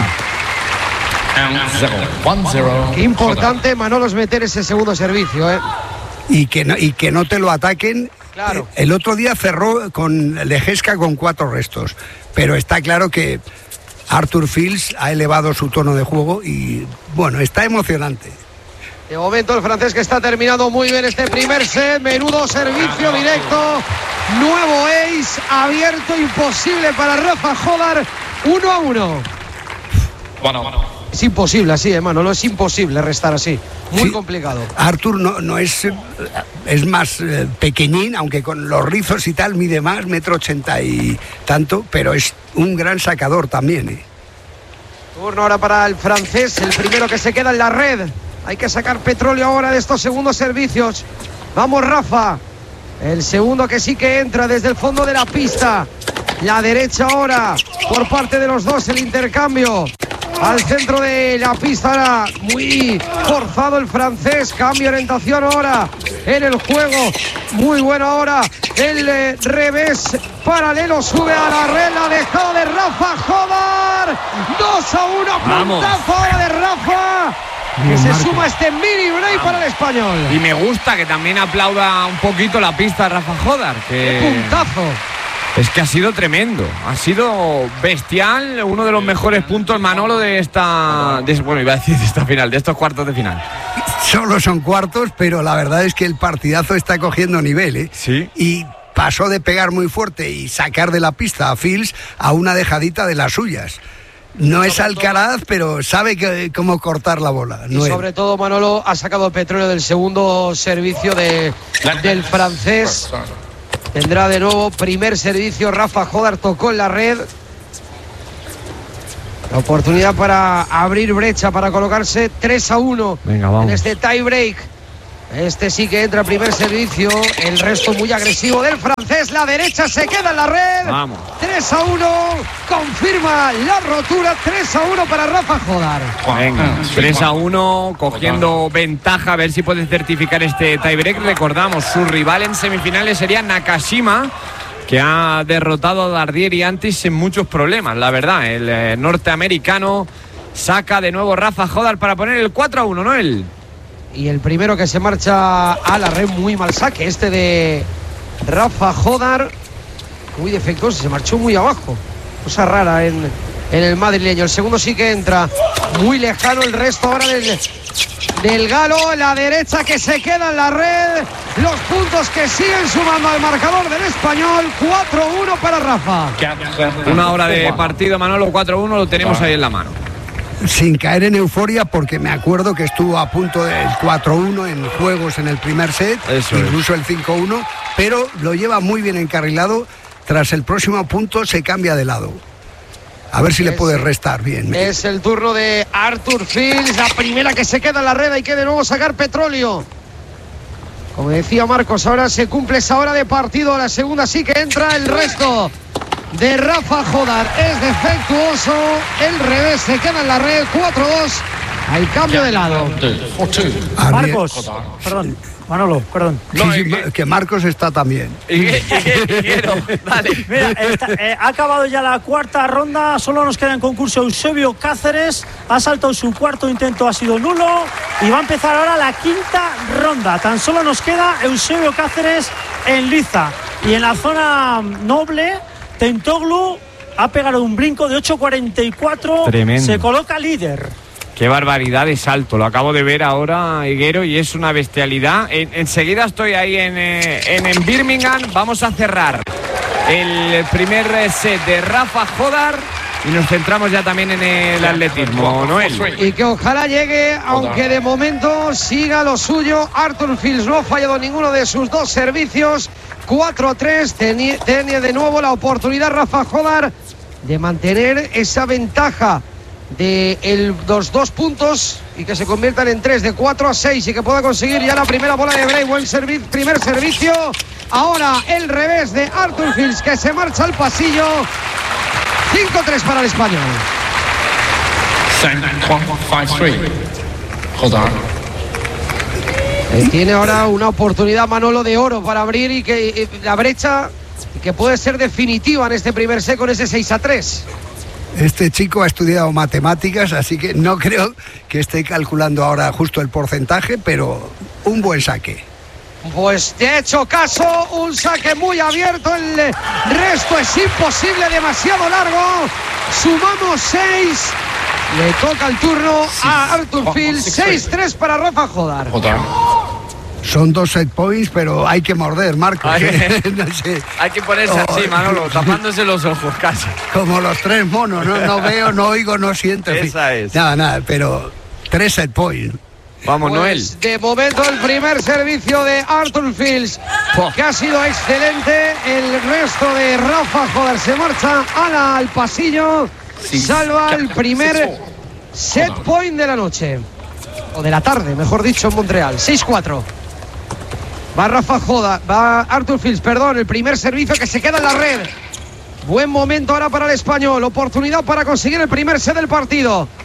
1-0. Qué importante, Manolo, es meter ese segundo servicio, Y que no te lo ataquen. Claro. El otro día cerró con Lejeska con 4 restos, pero está claro que Arthur Fils ha elevado su tono de juego y bueno, está emocionante. De momento el francés que está terminando muy bien este primer set. Menudo servicio directo, nuevo ace abierto, imposible para Rafa Jodar. 1-1. Es imposible así, hermano, no es imposible restar así. Muy complicado. Arthur no es más pequeñín, aunque con los rizos y tal mide más, 1,80 m y tanto, pero es un gran sacador también. Turno ahora para el francés, el primero que se queda en la red. Hay que sacar petróleo ahora de estos segundos servicios. Vamos, Rafa. El segundo que sí que entra desde el fondo de la pista. La derecha ahora por parte de los dos, el intercambio. Al centro de la pista ahora, muy forzado el francés. Cambio de orientación ahora en el juego. Muy bueno ahora el revés paralelo, sube a la red, la dejada de Rafa Jodar. 2-1, puntazo ahora de Rafa, que se suma a este mini break para el español. Y me gusta que también aplauda un poquito la pista Rafa Jodar. ¡Qué puntazo! Es que ha sido tremendo, ha sido bestial, uno de los mejores puntos, Manolo, de esta final, de estos cuartos de final. Solo son cuartos, pero la verdad es que el partidazo está cogiendo nivel, ¿eh? Sí. Y pasó de pegar muy fuerte y sacar de la pista a Fils a una dejadita de las suyas. No es Alcaraz, pero sabe cómo cortar la bola. Y sobre todo, Manolo ha sacado petróleo del segundo servicio del francés. Tendrá de nuevo primer servicio. Rafa Jodar tocó en la red. La oportunidad para abrir brecha, para colocarse 3-1. Venga, vamos. En este tie break. Este sí que entra primer servicio. El resto muy agresivo del francés. La derecha se queda en la red. Vamos. 3-1. Confirma la rotura. 3-1 para Rafa Jodar. Venga, 3-1, cogiendo ventaja, a ver si puede certificar este tiebreak. Recordamos, su rival en semifinales sería Nakashima, que ha derrotado a Dardier y Antis sin muchos problemas, la verdad. El norteamericano saca de nuevo Rafa Jodar para poner el 4-1, ¿no? Él. Y el primero que se marcha a la red, muy mal saque, este de Rafa Jodar, muy defectuoso, se marchó muy abajo, cosa rara en el madrileño. El segundo sí que entra muy lejano, el resto ahora del galo, la derecha que se queda en la red, los puntos que siguen sumando al marcador del español. 4-1 para Rafa. Una hora de partido, Manolo, 4-1, lo tenemos ahí en la mano. Sin caer en euforia, porque me acuerdo que estuvo a punto del 4-1 en juegos en el primer set, incluso el 5-1, pero lo lleva muy bien encarrilado. Tras el próximo punto se cambia de lado. A ver si le puede restar bien. Es el turno de Arthur Fils, la primera que se queda en la red. Hay que de nuevo sacar petróleo. Como decía Marcos, ahora se cumple esa hora de partido. La segunda sí que entra. El resto de Rafa Jodar es defectuoso. El revés se queda en la red. 4-2 al cambio de lado. Marcos, perdón. Manolo, perdón. Sí, que Marcos está también. Quiero, dale. Mira, ha acabado ya la cuarta ronda. Solo nos queda en concurso Eusebio Cáceres. Ha saltado su cuarto intento, ha sido nulo. Y va a empezar ahora la quinta ronda. Tan solo nos queda Eusebio Cáceres en liza. Y en la zona noble, Tentoglou ha pegado un brinco de 8.44. Tremendo. Se coloca líder. Qué barbaridad de salto, lo acabo de ver ahora, Higuero, y es una bestialidad. Enseguida estoy ahí en Birmingham. Vamos a cerrar el primer set de Rafa Jodar y nos centramos ya también en el atletismo, Noel. Y que ojalá llegue, aunque de momento siga lo suyo. Arthur Fils no ha fallado ninguno de sus dos servicios. 4-3, tenía de nuevo la oportunidad Rafa Jodar de mantener esa ventaja de los 2 puntos y que se conviertan en 3, de 4-6, y que pueda conseguir ya la primera bola de break. Buen primer servicio. Ahora el revés de Arthur Fils, que se marcha al pasillo. 5-3 para el español. Tiene ahora una oportunidad, Manolo, de oro para abrir y que la brecha, que puede ser definitiva en este primer set con ese 6-3. Este chico ha estudiado matemáticas, así que no creo que esté calculando ahora justo el porcentaje, pero un buen saque. Pues te he hecho caso, un saque muy abierto, el resto es imposible, demasiado largo. Sumamos 6, le toca el turno a Arthur Fils. 6-3 para Rafa Jodar. Son 2 set points, pero hay que morder, Marcos. No sé. Hay que ponerse así, Manolo, tapándose los ojos casi. Como los 3 monos, no veo, no oigo, no siento. Esa es. Nada, pero 3 set points. Vamos, pues, Noel. De momento el primer servicio de Arthur Fils, que ha sido excelente. El resto de Rafa Jodar se marcha al pasillo. Salva el primer set point de la noche. O de la tarde, mejor dicho, en Montreal. 6-4. Va Rafa Jodar, va Arthur Fils, perdón, el primer servicio que se queda en la red. Buen momento ahora para el español. Oportunidad para conseguir el primer set del partido.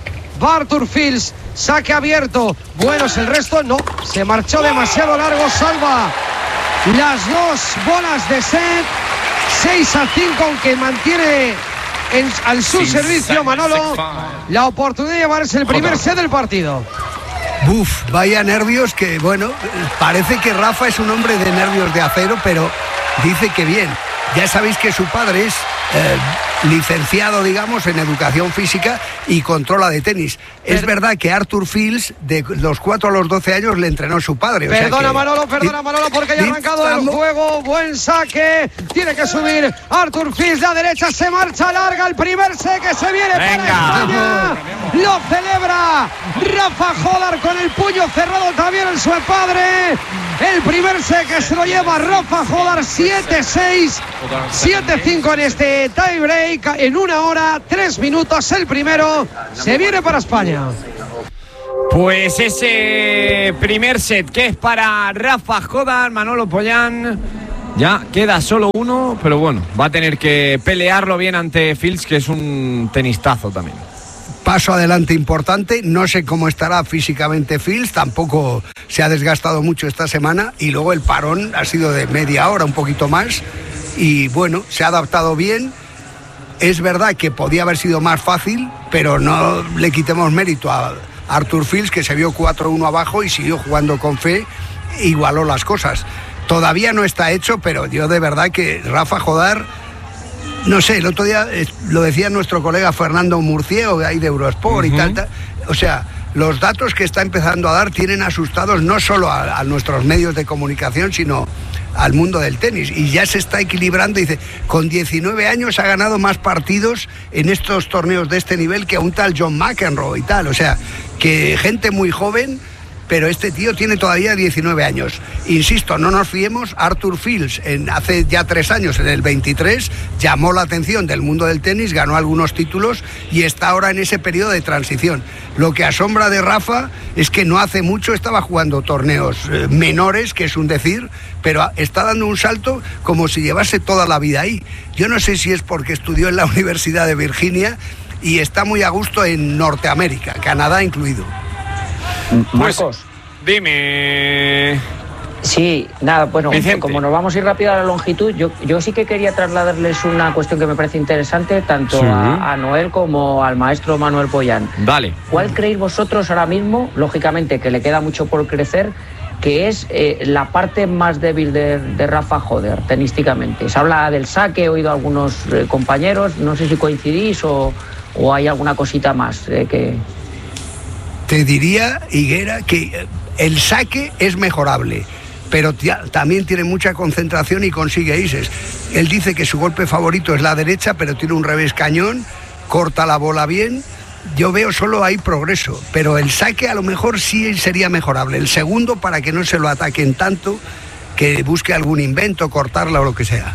Va Arthur Fils, saque abierto. Bueno, es el resto, no, se marchó demasiado largo. Salva las dos bolas de set. 6-5, aunque mantiene al su servicio Manolo la oportunidad de llevarse el primer set del partido. Buf, vaya nervios que, bueno, parece que Rafa es un hombre de nervios de acero, pero dice que bien. Ya sabéis que su padre es licenciado, digamos, en educación física y controla de tenis. Es verdad que Arthur Fils, de los 4 a los 12 años, le entrenó su padre. Perdona Manolo, porque ya ha arrancado el juego. Buen saque, tiene que subir Arthur Fils, la derecha se marcha larga, el primer set que se viene para España. Lo celebra Rafa Jodar con el puño cerrado también en su padre. El primer set que se lo lleva Rafa Jodar, 7-6, 7-5 en este tie break. En 1 hora, 3 minutos el primero. Se viene para España. Pues ese primer set que es para Rafa Jodar, Manolo Pollán. Ya queda solo uno, pero bueno, va a tener que pelearlo bien ante Fils, que es un tenistazo también. Paso adelante importante, no sé cómo estará físicamente Fils, tampoco se ha desgastado mucho esta semana y luego el parón ha sido de media hora, un poquito más, y bueno, se ha adaptado bien. Es verdad que podía haber sido más fácil, pero no le quitemos mérito a Arthur Fils, que se vio 4-1 abajo y siguió jugando con fe, igualó las cosas. Todavía no está hecho, pero yo de verdad que Rafa Jodar, no sé, el otro día lo decía nuestro colega Fernando Murciego, ahí de Eurosport y tal, o sea, los datos que está empezando a dar tienen asustados no solo a nuestros medios de comunicación, sino al mundo del tenis, y ya se está equilibrando. Dice, con 19 años ha ganado más partidos en estos torneos de este nivel que un tal John McEnroe y tal, o sea, que gente muy joven, pero este tío tiene todavía 19 años. Insisto, no nos fiemos. Arthur Fils, hace ya 3 años, en el 23, llamó la atención del mundo del tenis, ganó algunos títulos y está ahora en ese periodo de transición. Lo que asombra de Rafa es que no hace mucho estaba jugando torneos menores, que es un decir, pero está dando un salto como si llevase toda la vida ahí. Yo no sé si es porque estudió en la Universidad de Virginia y está muy a gusto en Norteamérica, Canadá incluido. Marcos, dime. Sí, nada, bueno, Vicente, como nos vamos a ir rápido a la longitud, yo sí que quería trasladarles una cuestión que me parece interesante, tanto sí, a Noel como al maestro Manuel Pollán. Dale. ¿Cuál creéis vosotros ahora mismo, lógicamente que le queda mucho por crecer, que es la parte más débil de Rafa Jodar tenísticamente? Se habla del saque, he oído a algunos compañeros, no sé si coincidís o hay alguna cosita más que... Te diría, Higuera, que el saque es mejorable, pero también tiene mucha concentración y consigue aces. Él dice que su golpe favorito es la derecha, pero tiene un revés cañón, corta la bola bien. Yo veo solo hay progreso, pero el saque a lo mejor sí sería mejorable. El segundo, para que no se lo ataquen tanto, que busque algún invento, cortarla o lo que sea.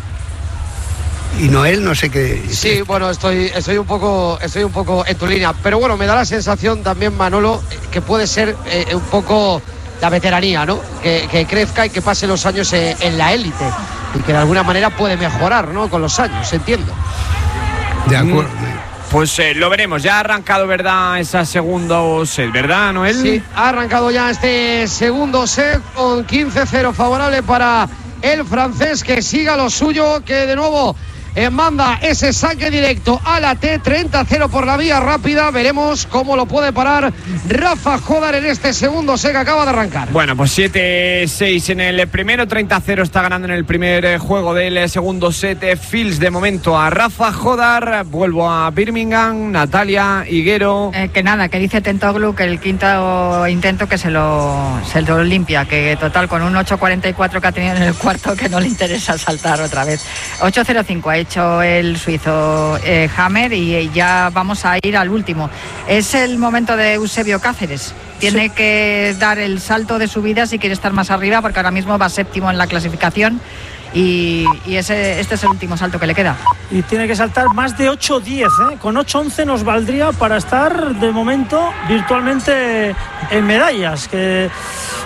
Y Noel, no sé qué. Sí, bueno, estoy un poco en tu línea, pero bueno, me da la sensación también, Manolo, que puede ser un poco la veteranía, ¿no? Que crezca y que pase los años en la élite y que de alguna manera puede mejorar, ¿no? Con los años, entiendo. De acuerdo. Pues lo veremos. Ya ha arrancado, ¿verdad? Esa segundo set, ¿verdad, Noel? Sí, ha arrancado ya este segundo set con 15-0 favorable para el francés, que siga lo suyo, que de nuevo manda ese saque directo a la T, 30-0 por la vía rápida. Veremos cómo lo puede parar Rafa Jodar en este segundo set que acaba de arrancar. Bueno, pues 7-6 en el primero, 30-0 está ganando en el primer juego del segundo set. Fils de momento a Rafa Jodar. Vuelvo a Birmingham, Natalia Higuero. Que nada, que dice Tentoglu que el quinto intento que se lo limpia, que total con un 8.44 que ha tenido en el cuarto, que no le interesa saltar otra vez. 8.05 ha hecho el suizo Hammer, y ya vamos a ir al último. Es el momento de Eusebio Cáceres. Tiene que dar el salto de su vida si quiere estar más arriba, porque ahora mismo va séptimo en la clasificación y este es el último salto que le queda. Y tiene que saltar más de 8-10, ¿eh? Con 8-11 nos valdría para estar de momento virtualmente en medallas, que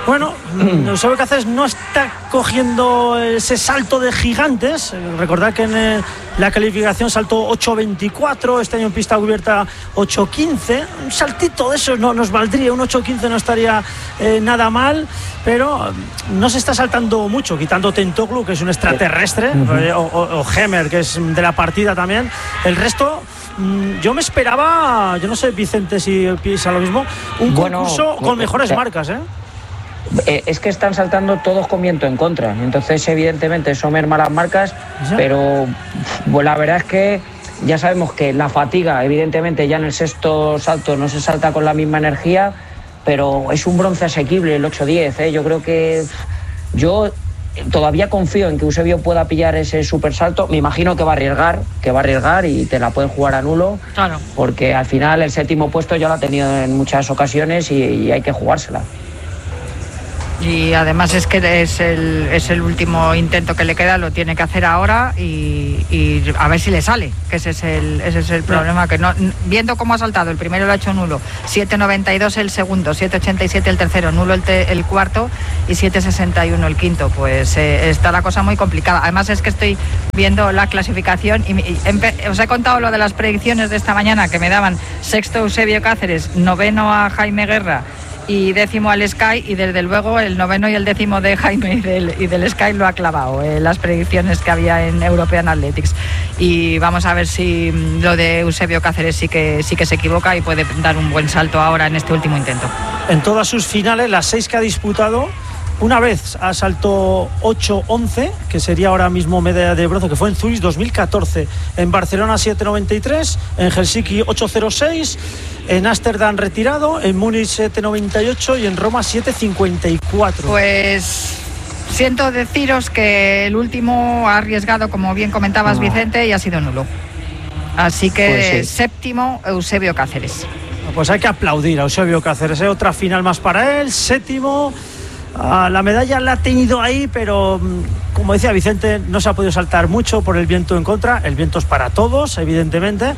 Bueno, Eusebio Cáceres no está cogiendo ese salto de gigantes. Recordad que en la calificación saltó 8.24, este año en pista cubierta 8.15. Un saltito de eso no nos valdría, un 8.15 no estaría nada mal, pero no se está saltando mucho, quitando Tentoglu, que es un extraterrestre, o Hemer, que es de la partida también. El resto, yo me esperaba, yo no sé, Vicente, si piensa lo mismo, un concurso con mejores marcas, ¿eh? Es que están saltando todos con viento en contra, entonces evidentemente eso merma las marcas, pero pues, la verdad es que ya sabemos que la fatiga, evidentemente ya en el sexto salto no se salta con la misma energía, pero es un bronce asequible el 8-10, ¿eh? Yo creo que yo todavía confío en que Eusebio pueda pillar ese super salto. Me imagino que va a arriesgar y te la pueden jugar a nulo, claro, porque al final el séptimo puesto ya lo ha tenido en muchas ocasiones y hay que jugársela. Y además es que es el último intento que le queda, lo tiene que hacer ahora y a ver si le sale, que ese es el problema, que no, viendo cómo ha saltado, el primero lo ha hecho nulo, 7.92 el segundo, 7.87 el tercero, nulo el cuarto y 7.61 el quinto, pues está la cosa muy complicada. Además es que estoy viendo la clasificación y os he contado lo de las predicciones de esta mañana, que me daban sexto Eusebio Cáceres, noveno a Jaime Guerra y décimo al Sky, y desde luego el noveno y el décimo de Jaime y del Sky lo ha clavado, las predicciones que había en European Athletics, y vamos a ver si lo de Eusebio Cáceres sí que se equivoca y puede dar un buen salto ahora en este último intento. En todas sus finales, las 6 que ha disputado, una vez saltó 8.11, que sería ahora mismo medalla de bronce, que fue en Zurich 2014, en Barcelona 7.93, en Helsinki 8.06, en Ámsterdam retirado, en Múnich 7.98 y en Roma 7.54. Pues siento deciros que el último ha arriesgado, como bien comentabas, Vicente, y ha sido nulo. Así que pues sí. Séptimo Eusebio Cáceres. Pues hay que aplaudir a Eusebio Cáceres, otra final más para él, séptimo. La medalla la ha tenido ahí, pero como decía Vicente, no se ha podido saltar mucho por el viento en contra. El viento es para todos, evidentemente,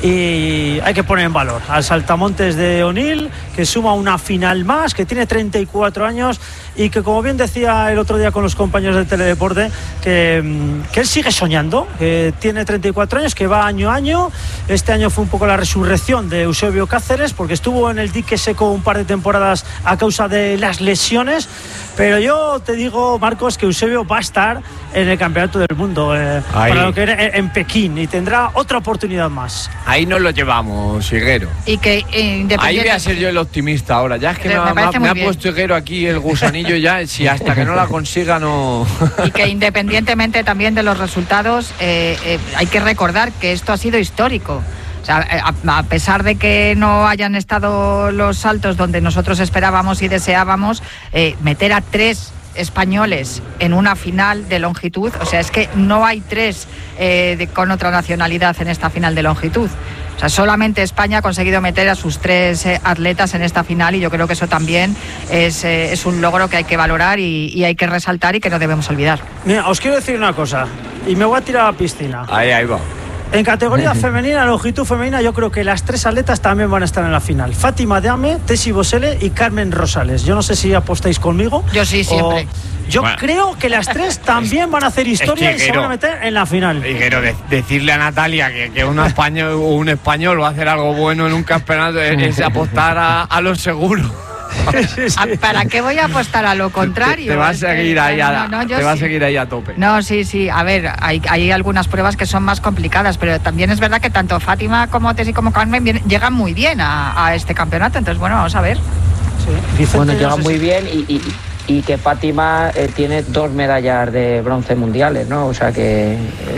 y hay que poner en valor al saltamontes de O'Neill, que suma una final más, que tiene 34 años y que, como bien decía el otro día con los compañeros de Teledeporte, que él sigue soñando, que tiene 34 años, que va año a año. Este año fue un poco la resurrección de Eusebio Cáceres, porque estuvo en el dique seco un par de temporadas a causa de las lesiones, pero yo te digo, Marcos, que Eusebio va a estar en el Campeonato del Mundo para lo que era en Pekín, y tendrá otra oportunidad más. Ahí nos lo llevamos, Higuero. Y que ahí voy a ser yo el optimista ahora. Ya es que me ha puesto Higuero aquí el gusanillo ya, si hasta que no la consiga no... Y que independientemente también de los resultados, hay que recordar que esto ha sido histórico. O sea, a pesar de que no hayan estado los saltos donde nosotros esperábamos y deseábamos, meter a 3 españoles en una final de longitud, o sea, es que no hay 3 con otra nacionalidad en esta final de longitud. O sea, solamente España ha conseguido meter a sus 3 atletas en esta final, y yo creo que eso también es un logro que hay que valorar y hay que resaltar y que no debemos olvidar. Mira, os quiero decir una cosa, y me voy a tirar a la piscina. Ahí va. En categoría femenina, longitud femenina, yo creo que las 3 atletas también van a estar en la final. Fátima Deame, Tessie Bosele y Carmen Rosales. Yo no sé si apostáis conmigo. Yo sí, siempre. Yo creo que las 3 también van a hacer historia y se van a meter en la final. Pero decirle a Natalia que un español va a hacer algo bueno en un campeonato es apostar a lo seguro. Sí. ¿Para qué voy a apostar a lo contrario? Te va a seguir ahí a seguir ahí a tope. No, sí. A ver, hay algunas pruebas que son más complicadas, pero también es verdad que tanto Fátima como Tessie como Carmen llegan muy bien a este campeonato. Entonces, bueno, vamos a ver. Sí. Bueno, llegan muy bien y que Fátima tiene 2 medallas de bronce mundiales, ¿no? O sea que,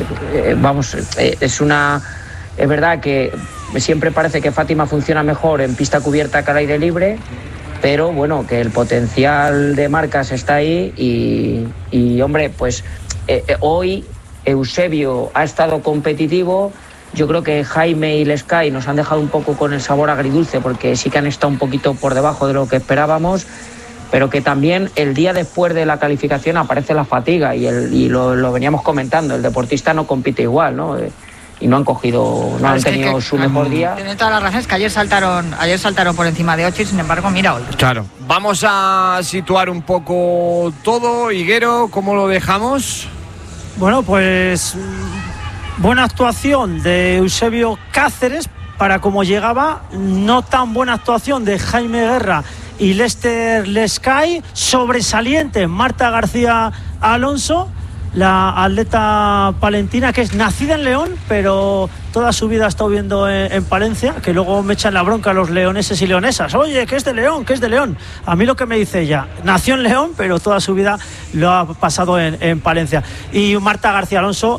es verdad que siempre parece que Fátima funciona mejor en pista cubierta que al aire libre, pero bueno, que el potencial de marcas está ahí y hombre, pues hoy Eusebio ha estado competitivo. Yo creo que Jaime y el Sky nos han dejado un poco con el sabor agridulce, porque sí que han estado un poquito por debajo de lo que esperábamos, pero que también el día después de la calificación aparece la fatiga y lo veníamos comentando, el deportista no compite igual, ¿no? no han tenido su mejor día. Tiene todas las razones, que ayer saltaron por encima de 8 y sin embargo, mira hoy. Claro. Vamos a situar un poco todo. Higuero, ¿cómo lo dejamos? Bueno, pues buena actuación de Eusebio Cáceres para como llegaba, no tan buena actuación de Jaime Guerra y Lester Lescay, sobresaliente Marta García Alonso, la atleta palentina que es nacida en León, pero toda su vida ha estado viviendo en Palencia, que luego me echan la bronca los leoneses y leonesas. Oye, que es de León, que es de León. A mí lo que me dice ella, nació en León, pero toda su vida lo ha pasado en Palencia. Y Marta García Alonso,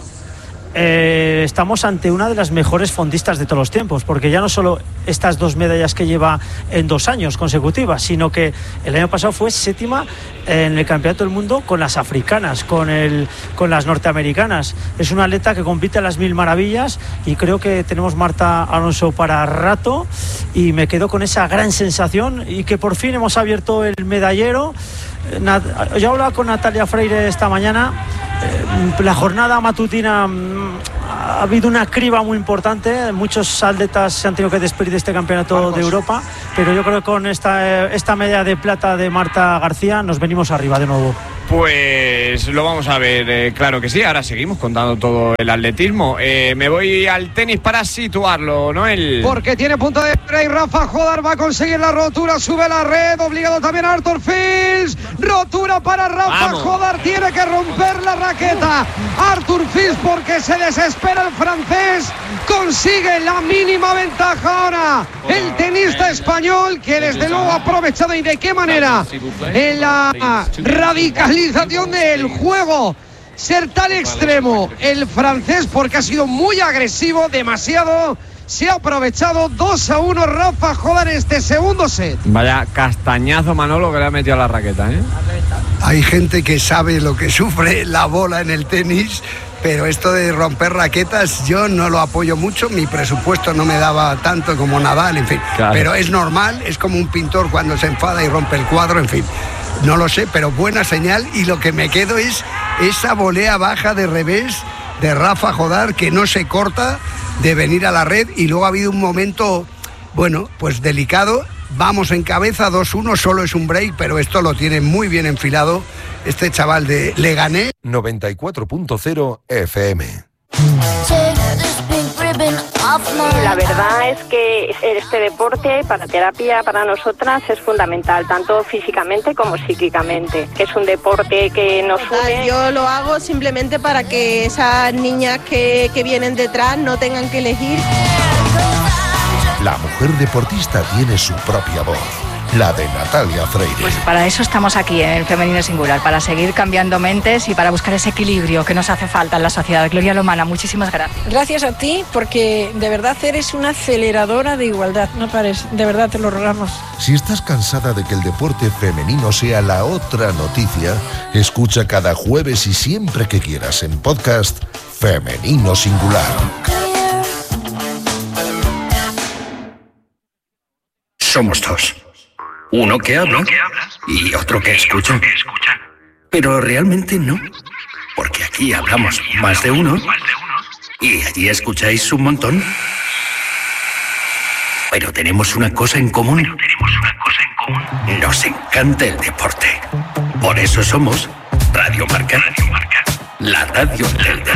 estamos ante una de las mejores fondistas de todos los tiempos, porque ya no solo estas 2 medallas que lleva en 2 años consecutivas, sino que el año pasado fue 7ª en el Campeonato del Mundo con las africanas, con las norteamericanas. Es una atleta que compite a las 1000 maravillas y creo que tenemos Marta Alonso para rato, y me quedo con esa gran sensación y que por fin hemos abierto el medallero. Yo hablaba con Natalia Freire esta mañana. La jornada matutina ha habido una criba muy importante, muchos atletas se han tenido que despedir de este campeonato de Europa, pero yo creo que con esta medalla de plata de Marta García nos venimos arriba de nuevo. Pues lo vamos a ver, claro que sí. Ahora seguimos contando todo el atletismo. Me voy al tenis para situarlo, Noel. Porque tiene punto de break. Rafa Jodar va a conseguir la rotura, sube la red, obligado también a Arthur Fils. Rotura para Rafa Jodar, tiene que romper la raqueta. Arthur Fils, porque se desespera el francés, consigue la mínima ventaja ahora. El tenista español, que desde luego ha aprovechado, y de qué manera, en la radicalización del juego, ser tan extremo el francés, porque ha sido muy agresivo, demasiado. Se ha aprovechado. 2-1 Rafa Jodar en este segundo set. Vaya castañazo, Manolo, que le ha metido a la raqueta, ¿eh? Hay gente que sabe lo que sufre la bola en el tenis, pero esto de romper raquetas yo no lo apoyo mucho. Mi presupuesto no me daba tanto como Nadal, en fin. Claro. Pero es normal, es como un pintor cuando se enfada y rompe el cuadro, en fin. No lo sé, pero buena señal. Y lo que me quedo es esa volea baja de revés de Rafa Jodar, que no se corta de venir a la red, y luego ha habido un momento, bueno, pues delicado. Vamos en cabeza 2-1, solo es un break, pero esto lo tiene muy bien enfilado este chaval de Leganés. 94.0 FM. La verdad es que este deporte para terapia para nosotras es fundamental, tanto físicamente como psíquicamente, que es un deporte que nos une. Yo lo hago simplemente para que esas niñas que vienen detrás no tengan que elegir. La mujer deportista tiene su propia voz, la de Natalia Freire. Pues para eso estamos aquí en Femenino Singular, para seguir cambiando mentes y para buscar ese equilibrio que nos hace falta en la sociedad. Gloria Lomana, muchísimas gracias. Gracias a ti, porque de verdad eres una aceleradora de igualdad, no pares, de verdad te lo rogamos. Si estás cansada de que el deporte femenino sea la otra noticia, escucha cada jueves y siempre que quieras en podcast Femenino Singular. Somos dos. Uno que habla y otro que escucha. Pero realmente no, porque aquí hablamos más de uno y allí escucháis un montón. Pero tenemos una cosa en común. Nos encanta el deporte. Por eso somos Radio Marca, la radio del deporte.